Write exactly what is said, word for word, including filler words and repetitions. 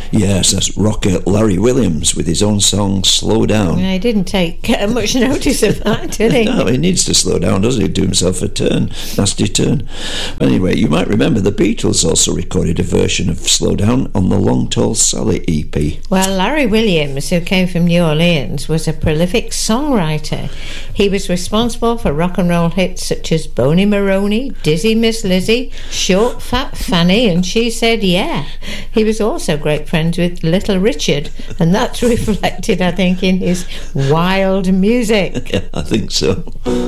Yes, that's rocker Larry Williams with his own song Slow Down. I didn't take uh, much notice of that, did he? No, he needs to slow down, doesn't he? Do himself a turn, nasty turn. Anyway, you might remember the Beatles also recorded a version of Slow Down on the Long Tall Sally E P. Well, Larry Williams, who came from New Orleans, was a prolific songwriter. He was responsible for rock and roll hits such as Boney Maroney, Dizzy Miss Lizzie, Short Fat Fanny, and She Said Yeah. He was also great friends with Little Richard, and that's reflected, I think, in his wild music. Yeah, I think so.